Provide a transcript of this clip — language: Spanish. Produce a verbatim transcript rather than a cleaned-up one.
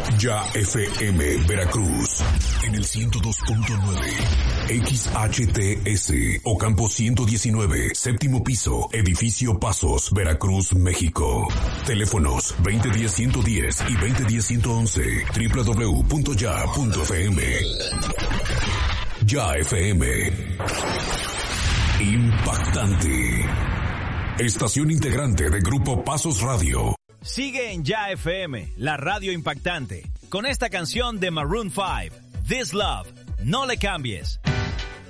Ya F M Veracruz en el ciento dos punto nueve, X H T S Ocampo ciento diecinueve, séptimo piso, edificio Pasos, Veracruz, México. Teléfonos veinte diez ciento diez y veinte diez ciento once, doble u doble u doble u punto ya punto f m. Ya F M. Impactante. Estación integrante de Grupo Pasos Radio. Sigue en Ya F M, la radio impactante, con esta canción de Maroon cinco, This Love, no le cambies.